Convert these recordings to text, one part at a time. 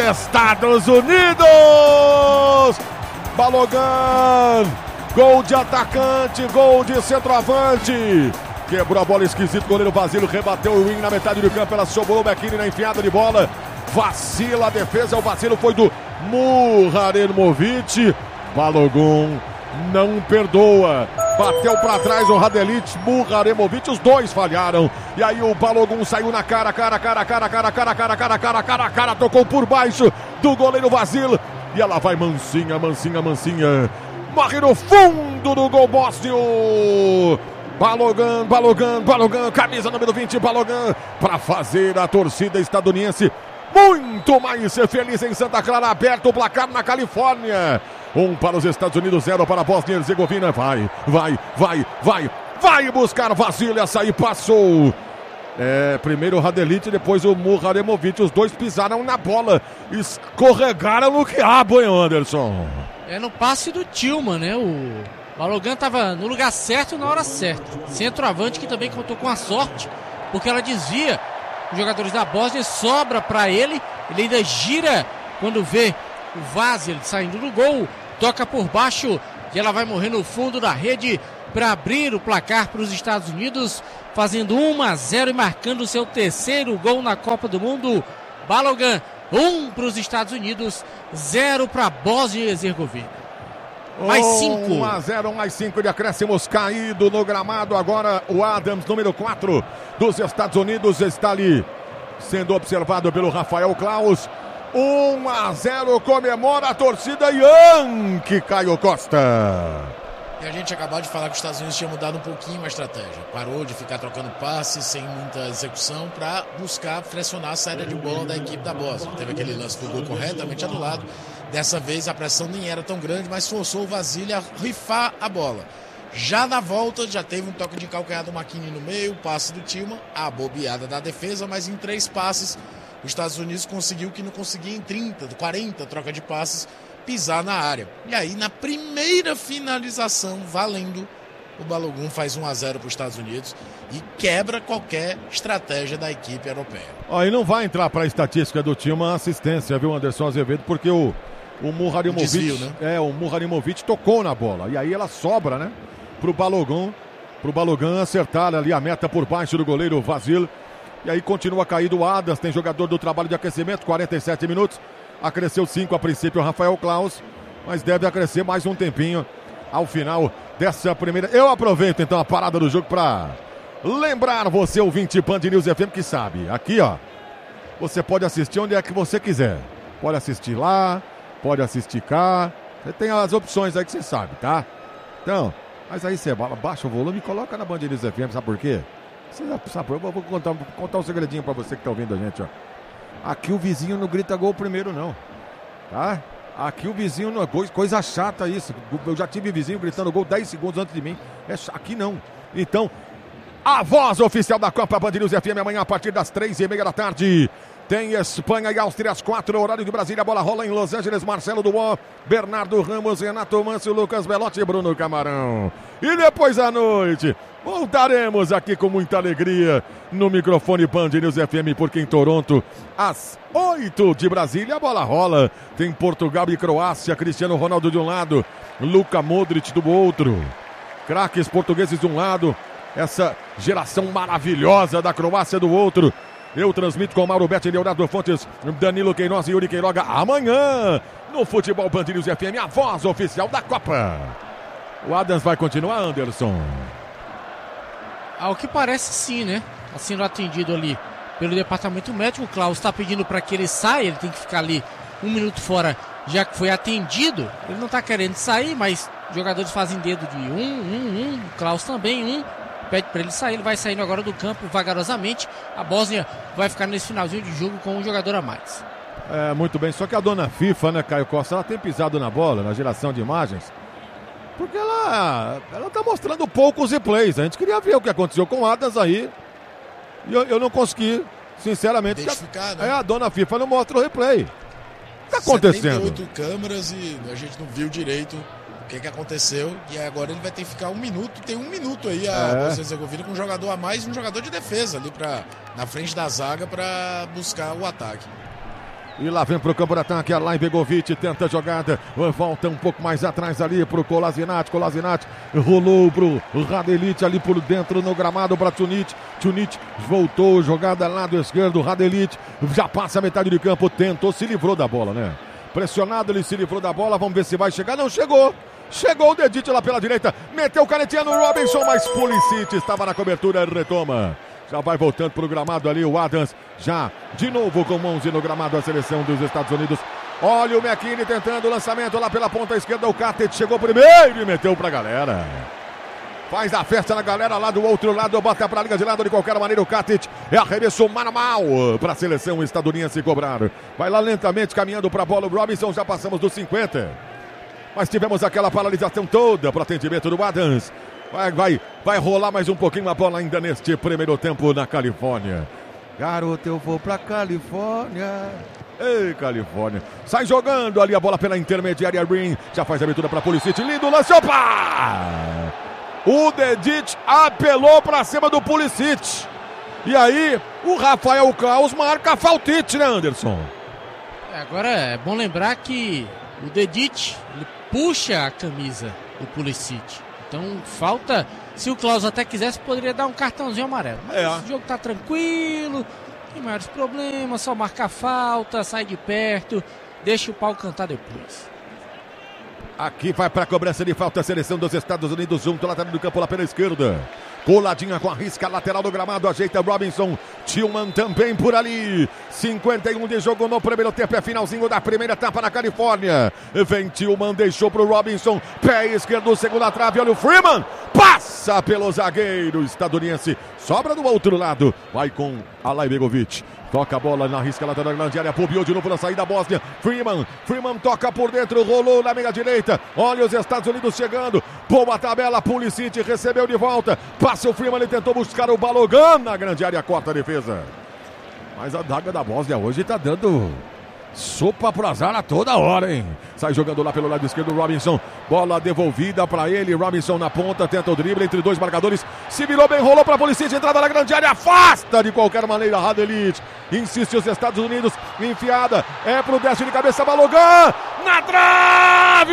Estados Unidos! Balogun, gol de atacante, gol de centroavante. Quebrou a bola esquisito, goleiro Vasílio rebateu o wing na metade do campo, ela sobrou o Bekini na enfiada de bola. Vacila a defesa, o vacilo foi do Muharemovic. Balogun não perdoa. Bateu pra trás o Radelic, Muharemovic, os dois falharam. E aí o Balogun saiu na cara, tocou por baixo do goleiro Vasílio. E ela vai mansinha. Morre no fundo do gol bósnio. Balogun, camisa número 20, Balogun, para fazer a torcida estadunidense muito mais feliz em Santa Clara. Aberto o placar na Califórnia. 1 para os Estados Unidos, 0 para a Bósnia e Herzegovina. Vai buscar Vasília, sair, passou. Primeiro o Radelic, depois o Muharemovic. Os dois pisaram na bola, escorregaram no quiabo, hein, Anderson? No passe do Tillman, né? O Balogun estava no lugar certo na hora certa. Centroavante que também contou com a sorte, porque ela desvia os jogadores da Bósnia, sobra para ele. Ele ainda gira quando vê o Vasílio saindo do gol, toca por baixo e ela vai morrer no fundo da rede para abrir o placar para os Estados Unidos, fazendo 1-0 e marcando o seu terceiro gol na Copa do Mundo. Balogun, 1 para os Estados Unidos, 0 para a Bósnia e Herzegovina. Mais 5. 1-0, mais 5 de acréscimos, caído no gramado. Agora o Adams, número 4 dos Estados Unidos, está ali sendo observado pelo Rafael Klaus. 1-0, comemora a torcida Yankee, Caio Costa. E a gente acabou de falar que os Estados Unidos tinha mudado um pouquinho a estratégia. Parou de ficar trocando passes sem muita execução para buscar pressionar a saída de bola da equipe da Bósnia. Teve aquele lance do gol corretamente anulado. Dessa vez a pressão nem era tão grande, mas forçou o Vasílio a rifar a bola. Já na volta, já teve um toque de calcanhar do McKinney no meio, passe do Tillman, a bobeada da defesa, mas em 3 passes os Estados Unidos conseguiu que não conseguia em 40 troca de passes pisar na área. E aí na primeira finalização, valendo, o Balogun faz 1-0 para os Estados Unidos e quebra qualquer estratégia da equipe europeia. E não vai entrar para a estatística do Tillman assistência, viu, Anderson Azevedo, porque o Muharemovic, desvio, né? O Muharemovic tocou na bola. E aí ela sobra, né, pro Balogun acertar ali a meta por baixo do goleiro Vasílio. E aí continua caído o Adams, tem jogador do trabalho de aquecimento, 47 minutos. Acresceu 5 a princípio o Rafael Klaus, mas deve acrescer mais um tempinho ao final dessa primeira. Eu aproveito então a parada do jogo para lembrar você, ouvinte Band News FM, que sabe, aqui ó, você pode assistir onde é que você quiser. Pode assistir lá, pode assistir cá, você tem as opções aí que você sabe, tá? Então, mas aí você baixa o volume e coloca na Band News FM, sabe por quê? Você sabe, eu vou contar um segredinho pra você que tá ouvindo a gente, ó. Aqui o vizinho não grita gol primeiro, não. Tá? Aqui o vizinho não... Coisa chata isso. Eu já tive vizinho gritando gol 10 segundos antes de mim. Aqui não. Então, a voz oficial da Copa Band News FM amanhã a partir das 3h30 da tarde. Tem Espanha e Áustria às 4, horário de Brasília. A bola rola em Los Angeles. Marcelo Duó, Bernardo Ramos, Renato Manso, Lucas Belotti e Bruno Camarão. E depois à noite, voltaremos aqui com muita alegria no microfone Band News FM, porque em Toronto, às 8 de Brasília, a bola rola. Tem Portugal e Croácia, Cristiano Ronaldo de um lado, Luka Modric do outro. Craques portugueses de um lado, essa geração maravilhosa da Croácia do outro. Eu transmito com Mauro Betti, Leonardo Fontes, Danilo Queiroz e Yuri Queiroga amanhã no Futebol Band News FM, a voz oficial da Copa. O Adams vai continuar, Anderson? Ao que parece sim, né? Está sendo atendido ali pelo departamento médico. O Klaus está pedindo para que ele saia, ele tem que ficar ali 1 minuto fora, já que foi atendido. Ele não está querendo sair, mas os jogadores fazem dedo de o Klaus também, pede para ele sair, ele vai saindo agora do campo vagarosamente. A Bósnia vai ficar nesse finalzinho de jogo com um jogador a mais. Muito bem, só que a dona FIFA, né, Caio Costa, ela tem pisado na bola, na geração de imagens, porque ela tá mostrando poucos replays. A gente queria ver o que aconteceu com o Adams aí, e eu não consegui, sinceramente, identificar, né? A dona FIFA não mostra o replay. O que tá acontecendo? 78 câmeras e a gente não viu direito o que aconteceu, e agora ele vai ter que ficar 1 minuto, tem 1 minuto aí a Bósnia e Herzegovina com um jogador a mais e um jogador de defesa ali na frente da zaga para buscar o ataque. E lá vem pro campo de ataque, Alain Begovic tenta a jogada, volta um pouco mais atrás ali pro Kolasinac, rolou pro Radelic ali por dentro no gramado para Tunic voltou, jogada lado esquerdo, Radelic já passa a metade de campo, tentou, se livrou da bola, né? Pressionado, ele se livrou da bola, vamos ver se vai chegar, não chegou o Dedit lá pela direita, meteu canetinha no Robinson, mas Pulisic estava na cobertura, retoma. Já vai voltando pro gramado ali o Adams, já de novo com 11 no gramado a seleção dos Estados Unidos. Olha o McKinney tentando o lançamento lá pela ponta esquerda, o Katic chegou primeiro e meteu pra galera. Faz a festa na galera lá do outro lado, bota pra liga de lado de qualquer maneira o Katic. É arremesso mano a mano pra seleção estadunidense cobrar. Vai lá lentamente caminhando pra bola o Robinson, já passamos dos 50. Mas tivemos aquela paralisação toda pro atendimento do Adams. Vai rolar mais um pouquinho a bola ainda neste primeiro tempo na Califórnia. Garoto, eu vou pra Califórnia. Ei, Califórnia. Sai jogando ali a bola pela intermediária. Green já faz a abertura pra Pulisic. Lindo lance. Opa! O Dedit apelou pra cima do Pulisic. E aí, o Rafael Claus marca a faltite, né, Anderson? Agora é bom lembrar que o Dedit ele puxa a camisa do Pulisic. Então falta, se o Klaus até quisesse, poderia dar um cartãozinho amarelo. Mas o jogo tá tranquilo, tem maiores problemas, só marca falta, sai de perto, deixa o pau cantar depois. Aqui vai para a cobrança de falta a seleção dos Estados Unidos, junto lá do campo lá pela esquerda. Coladinha com a risca lateral do gramado, ajeita Robinson. Tillman também por ali. 51 de jogo no primeiro tempo, é finalzinho da primeira etapa na Califórnia. Vem Tillman, deixou pro Robinson. Pé esquerdo, segunda trave, olha o Freeman. Passa pelo zagueiro estadunidense. Sobra do outro lado. Vai com Alain Begovic. Toca a bola na risca lateral da grande área. Pubiou de novo na saída Bósnia. Freeman toca por dentro. Rolou na meia direita. Olha os Estados Unidos chegando. Boa tabela. Pulisic recebeu de volta. Passa o Freeman. Ele tentou buscar o Balogun na grande área. Corta a defesa. Mas a daga da Bósnia hoje tá dando sopa pro azar a toda hora, hein? Sai jogando lá pelo lado esquerdo Robinson. Bola devolvida pra ele. Robinson na ponta, tenta o drible entre dois marcadores. Se virou bem, rolou pra Pulisic. Entrada na grande área, afasta de qualquer maneira Radelic. Insiste os Estados Unidos. Enfiada, é pro destro de cabeça Balogun. Na trave!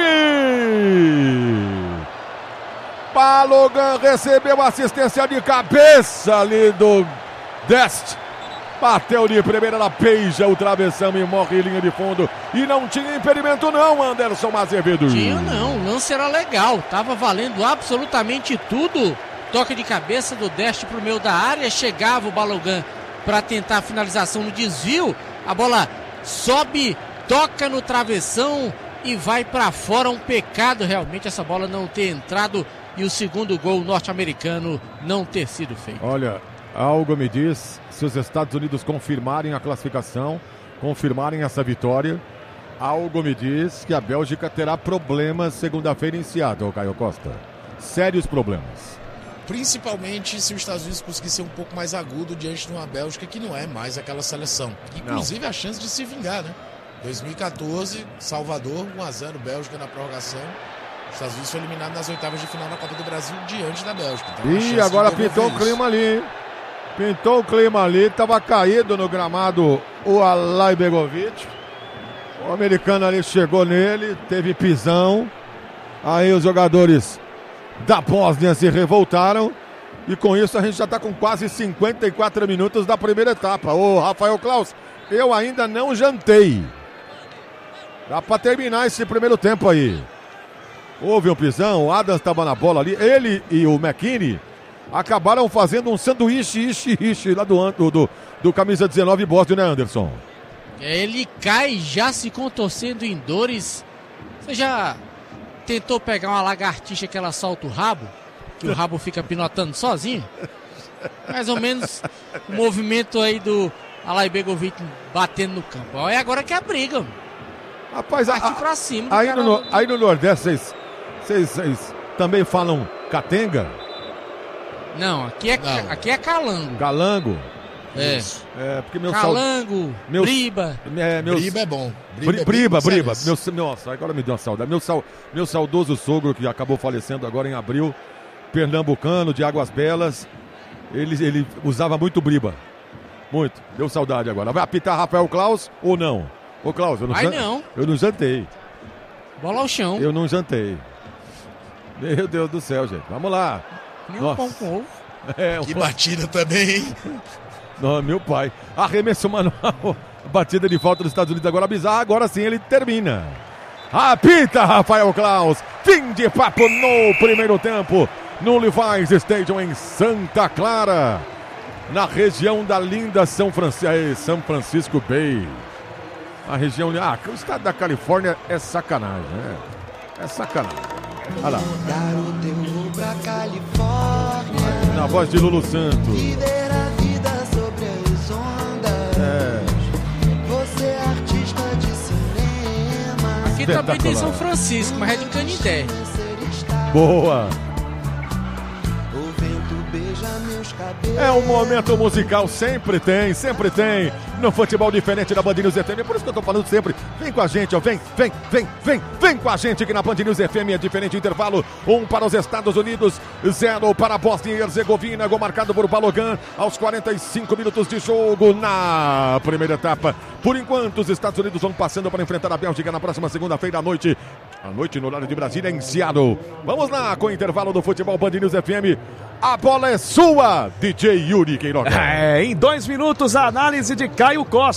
Balogun recebeu assistência de cabeça ali do Dest. Bateu de primeira, ela peija o travessão e morre em linha de fundo. E não tinha impedimento não, Anderson Azevedo. Tinha não, o lance era legal. Tava valendo absolutamente tudo. Toque de cabeça do Dest pro meio da área. Chegava o Balogun para tentar a finalização no desvio. A bola sobe, toca no travessão e vai para fora. Um pecado realmente essa bola não ter entrado e o segundo gol norte-americano não ter sido feito. Olha, algo me diz, se os Estados Unidos confirmarem a classificação, confirmarem essa vitória, algo me diz que a Bélgica terá problemas segunda-feira em Seattle, Caio Costa. Sérios problemas. Principalmente se os Estados Unidos conseguir ser um pouco mais agudo diante de uma Bélgica que não é mais aquela seleção. Inclusive a chance de se vingar, né? 2014, Salvador, 1-0 Bélgica na prorrogação. Os Estados Unidos foi eliminado nas oitavas de final na Copa do Brasil diante da Bélgica. Então, e agora pintou o clima ali, hein? Pintou o clima ali, estava caído no gramado o Alain Begovic. O americano ali chegou nele, teve pisão. Aí os jogadores da Bósnia se revoltaram. E com isso a gente já está com quase 54 minutos da primeira etapa. Ô, Rafael Claus, eu ainda não jantei. Dá para terminar esse primeiro tempo aí. Houve um pisão, o Adams estava na bola ali. Ele e o McKinney acabaram fazendo um sanduíche lá do camisa 19 Bósnia, né, Anderson? Ele cai já se contorcendo em dores. Você já tentou pegar uma lagartixa que ela solta o rabo? Que o rabo fica pinotando sozinho? Mais ou menos o movimento aí do Alain Begovic batendo no campo. É agora que é a briga. Rapaz, pra cima. Aí no Nordeste, vocês também falam catenga? Não, aqui é calango. Calango? É. É, porque meu calango, briba. Briba é bom. Briba. Nossa, agora me deu uma saudade. Meu saudoso sogro, que acabou falecendo agora em abril, pernambucano, de Águas Belas, ele usava muito briba. Muito. Deu saudade agora. Vai apitar Rafael Claus ou não? Ô, Klaus, eu não jantei. Bola ao chão. Eu não jantei. Meu Deus do céu, gente. Vamos lá. Nem um pão com ovo. Que batida também, hein? Não, meu pai. Arremesso manual. Batida de falta dos Estados Unidos agora bizarra. Agora sim ele termina. Apita Rafael Klaus. Fim de papo no primeiro tempo. No Levi's Stadium em Santa Clara. Na região da linda São Francisco Bay. A região... o estado da Califórnia é sacanagem, né? É sacanagem. Olha lá. Na voz de Lulu Santos. Viver a vida sobre as ondas. Você é artista de cinema. Aqui também tem São Francisco, mas é de Canindé. Boa. O vento beija meus cabelos. É um momento musical, sempre tem. No futebol diferente da Band News FM. É por isso que eu tô falando sempre. Vem com a gente, ó. Vem com a gente aqui na Band News FM. É diferente intervalo. 1 para os Estados Unidos, 0 para a Bósnia e Herzegovina. Gol marcado por Balogun aos 45 minutos de jogo na primeira etapa. Por enquanto, os Estados Unidos vão passando para enfrentar a Bélgica na próxima segunda-feira à noite. À noite no horário de Brasília, em Seattle. Vamos lá com o intervalo do futebol Band News FM. A bola é sua, DJ Yuri Queiroga. Em 2 minutos, a análise de Caio Costa.